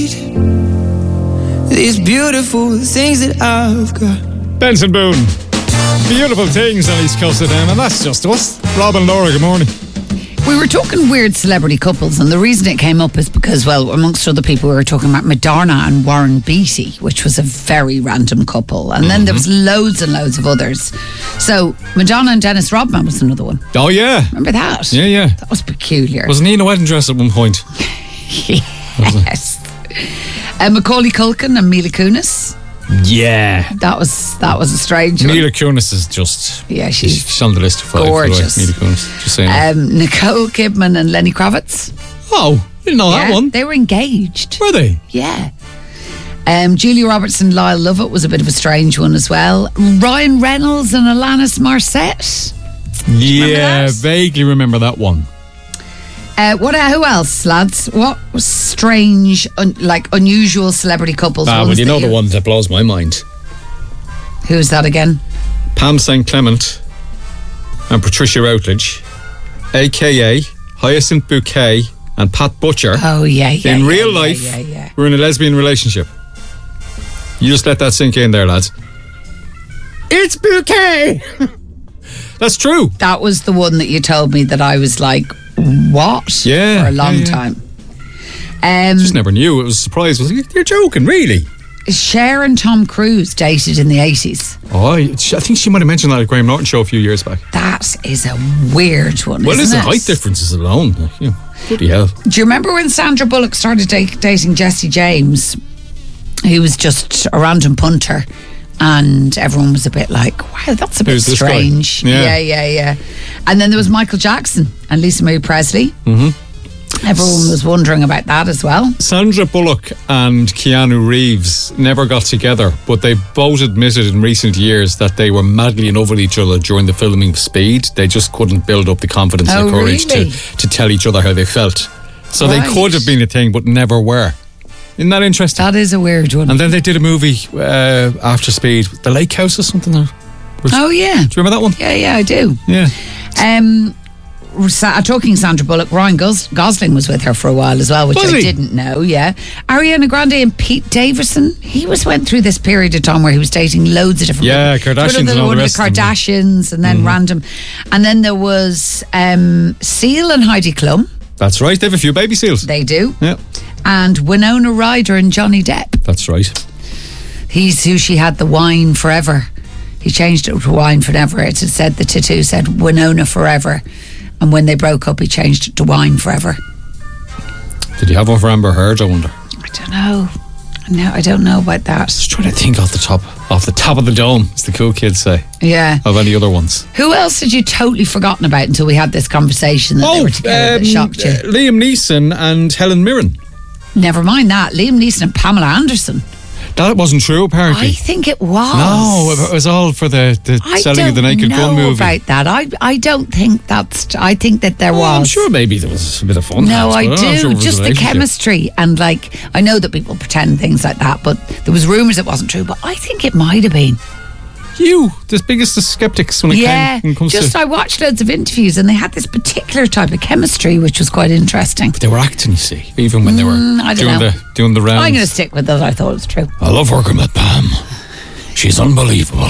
These beautiful things that I've got. Benson Boone. Beautiful things on East Coast of them, and that's just us. Rob and Laura, good morning. We were talking weird celebrity couples, and the reason it came up is because, well, amongst other people, we were talking about Madonna and Warren Beatty, which was a very random couple. And then there was loads and loads of others. So Madonna and Dennis Rodman was another one. Oh, yeah. Remember that? Yeah. That was peculiar. Wasn't he in a wedding dress at one point? Yes. Macaulay Culkin and Mila Kunis. Yeah. That was a strange one. Mila Kunis is just... Yeah, she's on the list of 5. gorgeous. Mila Kunis, just saying. Nicole Kidman and Lenny Kravitz. Oh, didn't know that one. They were engaged. Were they? Yeah. Julia Roberts and Lyle Lovett was a bit of a strange one as well. Ryan Reynolds and Alanis Morissette. Yeah, vaguely remember that one. Who else, lads? What was strange, unusual celebrity couples? Well, you know the one that blows my mind. Who's that again? Pam St. Clement and Patricia Routledge, a.k.a. Hyacinth Bouquet and Pat Butcher. Oh, yeah. In real life, we're in a lesbian relationship. You just let that sink in there, lads. It's Bouquet! That's true. That was the one that you told me that I was like, what? Yeah. For a long time. Just never knew. It was a surprise. I was like, you're joking, really? Cher and Tom Cruise dated in the 80s. Oh, I think she might have mentioned that at Graham Norton show a few years back. That is a weird one, well, isn't it? Well, height differences alone. Bloody hell. Do you remember when Sandra Bullock started dating Jesse James? He was just a random punter. And everyone was a bit like, wow, that's a bit strange. Yeah. And then there was Michael Jackson and Lisa Marie Presley. Mm-hmm. Everyone was wondering about that as well. Sandra Bullock and Keanu Reeves never got together, but they both admitted in recent years that they were madly in love with each other during the filming of Speed. They just couldn't build up the confidence and courage to tell each other how they felt. So they could have been a thing, but never were. Isn't that interesting? That is a weird one. And then they did a movie after Speed, The Lake House or something. Oh, yeah. Do you remember that one? Yeah, I do. Yeah. Talking Sandra Bullock, Ryan Gosling was with her for a while as well, which I didn't know, yeah. Ariana Grande and Pete Davidson, he went through this period of time where he was dating loads of different people. Yeah, Kardashians and all the rest of them. Kardashians and then random. And then there was Seal and Heidi Klum. That's right, they have a few baby seals. They do. Yeah. And Winona Ryder and Johnny Depp. That's right. He's who she had the Wine Forever. He changed it to Wine Forever. It said, the tattoo said Winona Forever. And when they broke up, he changed it to Wine Forever. Did he have one for Amber Heard, I wonder? I don't know. No, I don't know about that. Just trying to think off the top of the dome, as the cool kids say. Yeah. Of any other ones. Who else had you totally forgotten about until we had this conversation that they were together that shocked you? Liam Neeson and Helen Mirren. Never mind that. Liam Neeson and Pamela Anderson. That wasn't true, apparently. I think it was. No, it was all for the selling of the Naked Gun movie. I don't know about that. I don't think that's... I think that there was. I'm sure maybe there was a bit of fun. No, I do. Sure just the chemistry. And I know that people pretend things like that, but there was rumours it wasn't true, but I think it might have been. You, the biggest of skeptics when it comes to... I watched loads of interviews and they had this particular type of chemistry which was quite interesting. But they were acting, you see, even when they were doing the rounds. I'm going to stick with that. I thought it was true. I love working with Pam. She's unbelievable.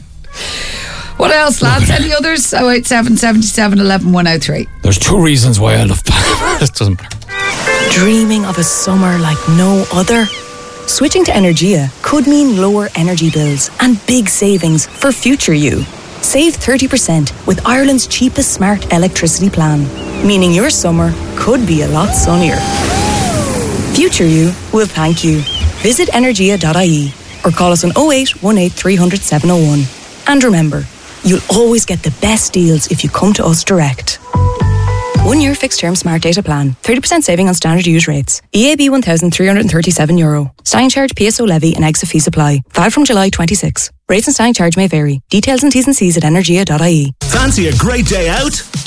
What else, lads? Any others? 087 77 11 103. There's 2 reasons why I love Pam. It doesn't matter. Dreaming of a summer like no other? Switching to Energia could mean lower energy bills and big savings for future you. Save 30% with Ireland's cheapest smart electricity plan, meaning your summer could be a lot sunnier. Future you will thank you. Visit energia.ie or call us on 08 18 300 701. And remember, you'll always get the best deals if you come to us direct. 1 year fixed term smart data plan. 30% saving on standard use rates. EAB €1,337. Standing charge, PSO levy and exit fees apply. Valid from July 26. Rates and standing charge may vary. Details and T's and C's at energia.ie. Fancy a great day out?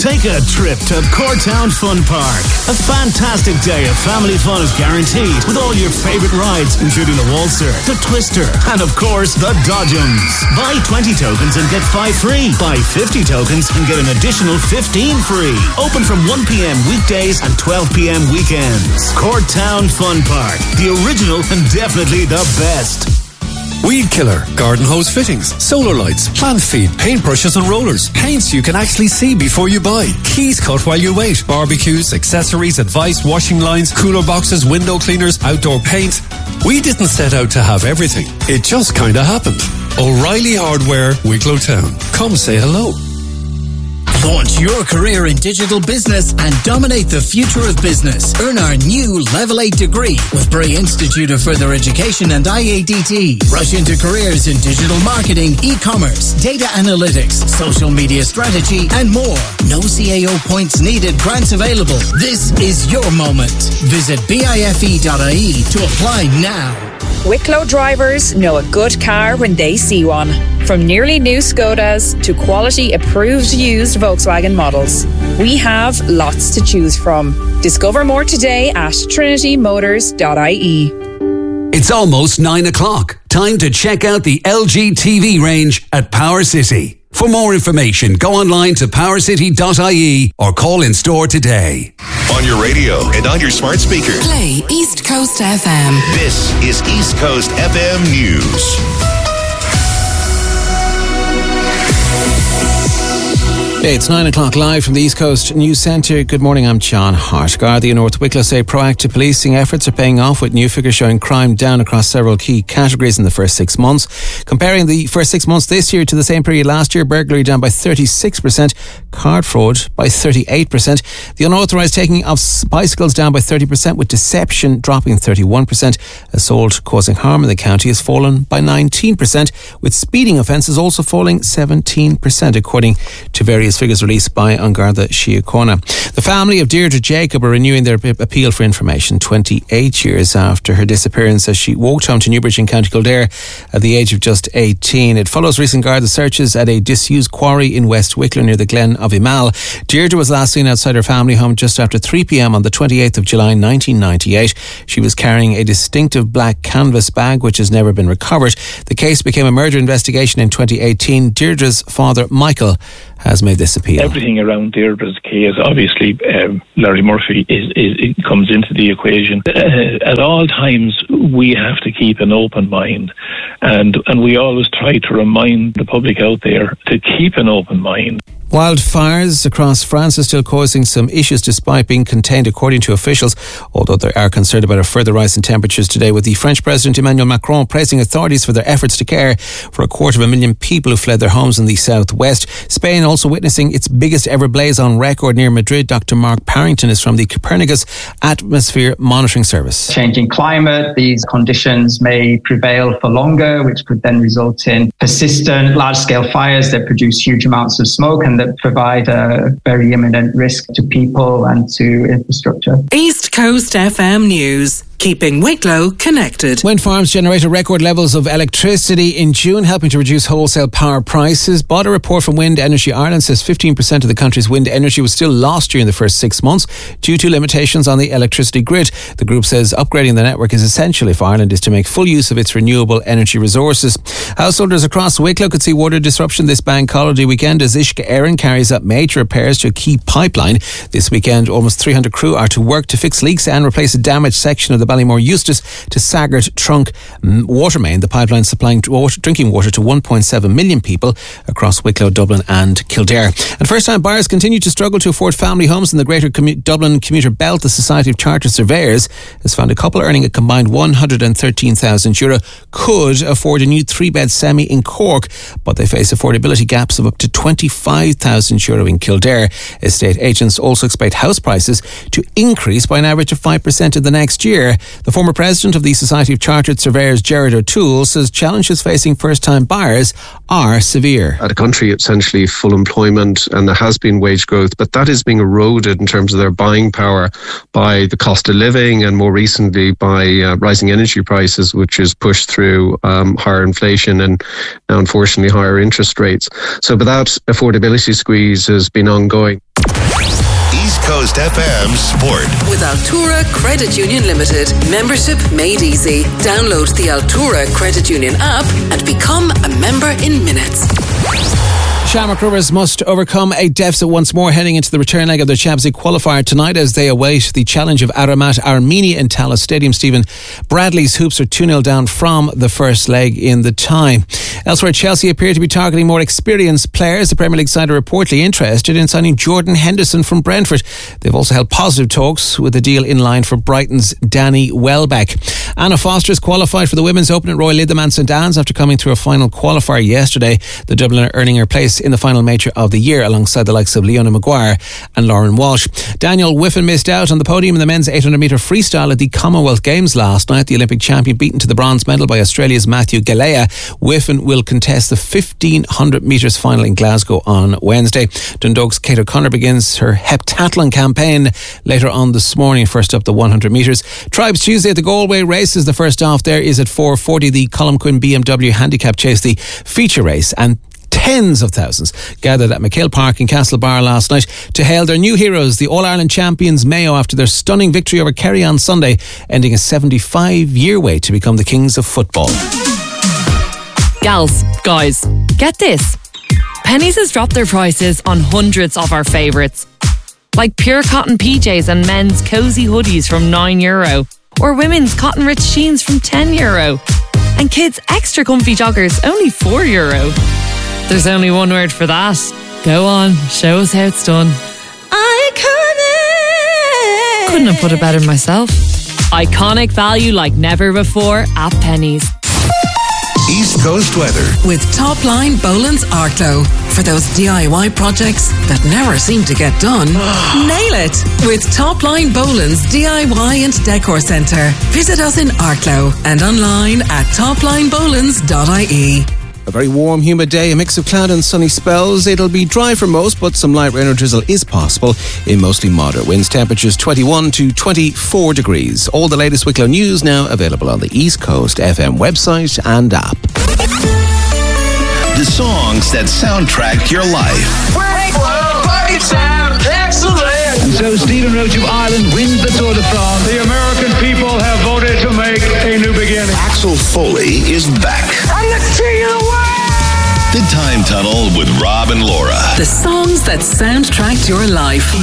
Take a trip to Courtown Fun Park. A fantastic day of family fun is guaranteed with all your favourite rides, including the Waltzer, the Twister, and of course, the Dodgems. Buy 20 tokens and get 5 free. Buy 50 tokens and get an additional 15 free. Open from 1 p.m. weekdays and 12 p.m. weekends. Courtown Fun Park. The original and definitely the best. Weed killer, garden hose fittings, solar lights, plant feed, paintbrushes and rollers, paints you can actually see before you buy, keys cut while you wait, barbecues, accessories, advice, washing lines, cooler boxes, window cleaners, outdoor paint. We didn't set out to have everything. It just kinda happened. O'Reilly Hardware, Wicklow Town. Come say hello. Launch your career in digital business and dominate the future of business. Earn our new Level 8 degree with Bray Institute of Further Education and IADT. Rush into careers in digital marketing, e-commerce, data analytics, social media strategy, and more. No CAO points needed. Grants available. This is your moment. Visit bife.ie to apply now. Wicklow drivers know a good car when they see one. From nearly new Skodas to quality approved used Volkswagen models, we have lots to choose from. Discover more today at trinitymotors.ie. It's almost 9 o'clock. Time to check out the LG TV range at Power City. For more information, go online to powercity.ie or call in store today. On your radio and on your smart speaker. Play East Coast FM. This is East Coast FM News. It's 9 o'clock live from the East Coast News Centre. Good morning, I'm John Hart. Gardaí in North Wicklow say proactive policing efforts are paying off, with new figures showing crime down across several key categories in the first 6 months. Comparing the first 6 months this year to the same period last year, burglary down by 36%, card fraud by 38%, the unauthorised taking of bicycles down by 30%, with deception dropping 31%. Assault causing harm in the county has fallen by 19%, with speeding offences also falling 17%, according to various figures released by An Garda Síochána. The family of Deirdre Jacob are renewing their appeal for information 28 years after her disappearance, as she walked home to Newbridge in County Kildare at the age of just 18. It follows recent Garda searches at a disused quarry in West Wicklow near the Glen of Imal. Deirdre was last seen outside her family home just after 3 p.m. on the 28th of July 1998. She was carrying a distinctive black canvas bag which has never been recovered. The case became a murder investigation in 2018. Deirdre's father, Michael, has made this appeal. Everything around Deirdre's case, obviously, Larry Murphy it comes into the equation. At all times, we have to keep an open mind, and we always try to remind the public out there to keep an open mind. Wildfires across France are still causing some issues despite being contained, according to officials, although they are concerned about a further rise in temperatures today, with the French President Emmanuel Macron praising authorities for their efforts to care for 250,000 people who fled their homes in the southwest. Spain also witnessing its biggest ever blaze on record near Madrid. Dr. Mark Parrington is from the Copernicus Atmosphere Monitoring Service. Changing climate, these conditions may prevail for longer, which could then result in persistent large-scale fires that produce huge amounts of smoke and that provide a very imminent risk to people and to infrastructure. East Coast FM News. Keeping Wicklow connected. Wind farms generated record levels of electricity in June, helping to reduce wholesale power prices. But a report from Wind Energy Ireland says 15% of the country's wind energy was still lost during the first 6 months due to limitations on the electricity grid. The group says upgrading the network is essential if Ireland is to make full use of its renewable energy resources. Householders across Wicklow could see water disruption this bank holiday weekend as Uisce Éireann carries out major repairs to a key pipeline. This weekend, almost 300 crew are to work to fix leaks and replace a damaged section of the Ballymore Eustace to Saggart Trunk water main. The pipeline supplying drinking water to 1.7 million people across Wicklow, Dublin and Kildare. And first-time buyers continue to struggle to afford family homes in the greater Dublin commuter belt. The Society of Chartered Surveyors has found a couple earning a combined €113,000 could afford a new 3-bed semi in Cork, but they face affordability gaps of up to €25,000 in Kildare. Estate agents also expect house prices to increase by an average of 5% in the next year. The former president of the Society of Chartered Surveyors, Gerard O'Toole, says challenges facing first-time buyers are severe. At a country essentially full employment, and there has been wage growth, but that is being eroded in terms of their buying power by the cost of living and more recently by rising energy prices, which is pushed through higher inflation and now unfortunately higher interest rates. So but that affordability squeeze has been ongoing. Coast FM Sport. With Altura Credit Union Limited. Membership made easy. Download the Altura Credit Union app and become a member in minutes. Shamrock Rovers must overcome a deficit once more heading into the return leg of the Champions League qualifier tonight as they await the challenge of Aramat Armenia in Tallaght Stadium. Stephen Bradley's Hoops are 2-0 down from the first leg in the tie. Elsewhere, Chelsea appear to be targeting more experienced players. The Premier League side are reportedly interested in signing Jordan Henderson from Brentford. They've also held positive talks with a deal in line for Brighton's Danny Welbeck. Anna Foster has qualified for the Women's Open at Royal Lidham and St Anne's after coming through a final qualifier yesterday. The Dubliner earning her place in the final major of the year alongside the likes of Leona Maguire and Lauren Walsh. Daniel Whiffen missed out on the podium in the men's 800 metre freestyle at the Commonwealth Games last night. The Olympic champion beaten to the bronze medal by Australia's Matthew Galea. Whiffen will contest the 1500 metres final in Glasgow on Wednesday. Dundalk's Kate O'Connor begins her heptathlon campaign later on this morning. First up, the 100 metres. Tribes Tuesday at the Galway races. The first off there is at 4:40. The Colm Quinn BMW Handicap Chase, the feature race, and tens of thousands gathered at McHale Park in Castlebar last night to hail their new heroes, the All-Ireland champions Mayo, after their stunning victory over Kerry on Sunday, ending a 75-year wait to become the kings of football. Gals, guys, get this. Penneys has dropped their prices on hundreds of our favourites, like pure cotton PJs and men's cosy hoodies from €9, or women's cotton rich jeans from €10, and kids' extra comfy joggers only €4. There's only one word for that. Go on, show us how it's done. Iconic! Couldn't have put it better myself. Iconic value like never before at Penneys. East Coast weather. With Top Line Boland's Arklow. For those DIY projects that never seem to get done, nail it with Top Line Boland's DIY and Decor Centre. Visit us in Arklow and online at toplinebolans.ie. A very warm, humid day, a mix of cloud and sunny spells. It'll be dry for most, but some light rain or drizzle is possible in mostly moderate winds. Temperatures 21 to 24 degrees. All the latest Wicklow news now available on the East Coast FM website and app. The songs that soundtrack your life. Party sound, excellent. And so Stephen Roach of Ireland wins the Tour de France. The American people have voted to make a new beginning. Axel Foley is back. I'm the king of the world. The Time Tunnel with Rob and Laura. The songs that soundtracked your life.